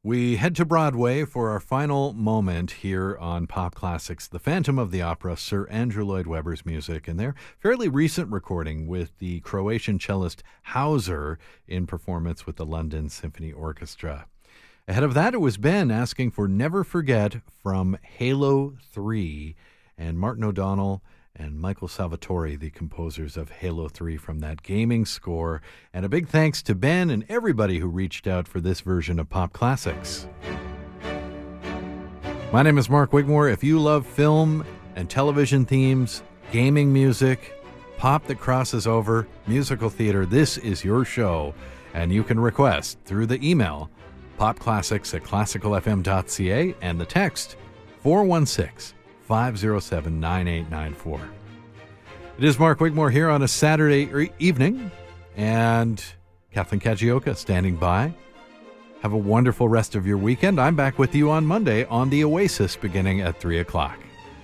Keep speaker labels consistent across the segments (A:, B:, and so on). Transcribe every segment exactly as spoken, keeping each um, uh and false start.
A: We head to Broadway for our final moment here on Pop Classics, The Phantom of the Opera, Sir Andrew Lloyd Webber's music, and their fairly recent recording with the Croatian cellist Hauser in performance with the London Symphony Orchestra. Ahead of that, it was Ben asking for Never Forget from Halo three, and Martin O'Donnell and Michael Salvatore, the composers of Halo three, from that gaming score. And a big thanks to Ben and everybody who reached out for this version of Pop Classics. My name is Mark Wigmore. If you love film and television themes, gaming music, pop that crosses over, musical theater, this is your show. And you can request through the email popclassics at classical f m dot c a and the text four one six, five oh seven, nine eight nine four. It is Mark Wigmore here on a Saturday evening, and Kathleen Kagioka standing by. Have a wonderful rest of your weekend. I'm back with you on Monday on The Oasis beginning at three o'clock.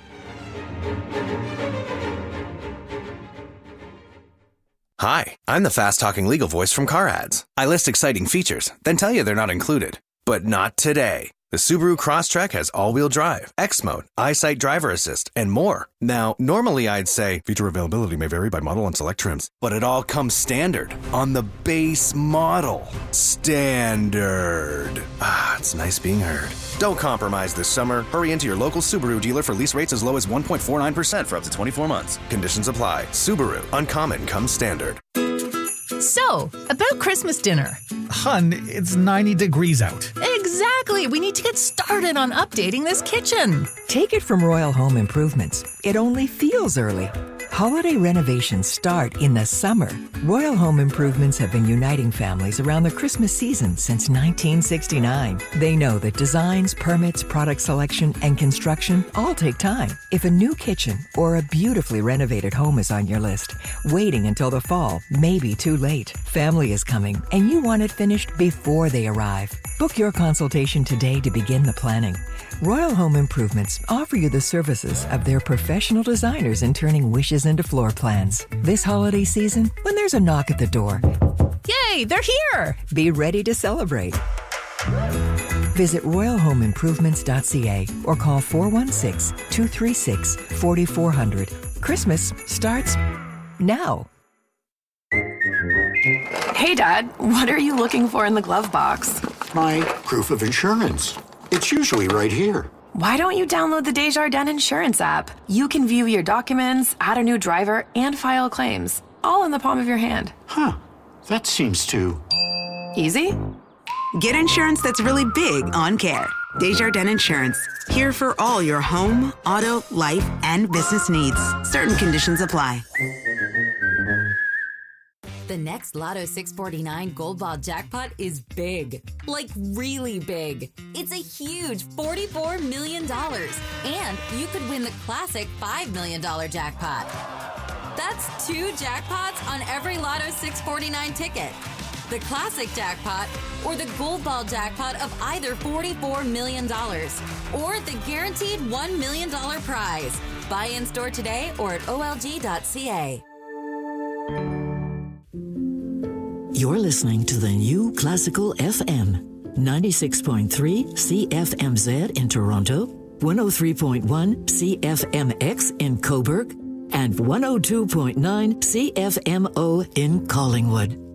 B: Hi, I'm the fast-talking legal voice from Car Ads. I list exciting features, then tell you they're not included. But not today. The Subaru Crosstrek has all-wheel drive, X-Mode, EyeSight Driver Assist, and more. Now, normally I'd say feature availability may vary by model and select trims, but it all comes standard on the base model. Standard. Ah, it's nice being heard. Don't compromise this summer. Hurry into your local Subaru dealer for lease rates as low as one point four nine percent for up to twenty-four months. Conditions apply. Subaru. Uncommon comes standard.
C: So, about Christmas dinner.
D: Hun, it's ninety degrees out.
C: Exactly. We need to get started on updating this kitchen.
E: Take it from Royal Home Improvements. It only feels early. Holiday renovations start in the summer. Royal Home Improvements have been uniting families around the Christmas season since nineteen sixty-nine. They know that designs, permits, product selection, and construction all take time. If a new kitchen or a beautifully renovated home is on your list, waiting until the fall may be too late. Family is coming, and you want it finished before they arrive. Book your consultation today to begin the planning. Royal Home Improvements offer you the services of their professional designers in turning wishes into floor plans. This holiday season, when there's a knock at the door,
C: Yay, they're here!
E: Be ready to celebrate. Visit royal home improvements dot c a or call four one six, two three six, four four zero zero. Christmas starts now.
F: Hey, Dad, what are you looking for in the glove box?
G: My proof of insurance. It's usually right here.
F: Why don't you download the Desjardins Insurance app? You can view your documents, add a new driver, and file claims, all in the palm of your hand.
G: Huh. That seems too...
F: easy?
H: Get insurance that's really big on care. Desjardins Insurance. Here for all your home, auto, life, and business needs. Certain conditions apply.
I: The next Lotto six forty-nine Gold Ball jackpot is big. Like really big. It's a huge forty-four million dollars. And you could win the classic five million dollars jackpot. That's two jackpots on every Lotto six forty-nine ticket. The classic jackpot or the Gold Ball jackpot of either forty-four million dollars. Or the guaranteed one million dollars prize. Buy in store today or at O L G dot C A.
J: You're listening to the new Classical F M. ninety-six point three C F M Z in Toronto, one oh three point one C F M X in Cobourg, and one oh two point nine C F M O in Collingwood.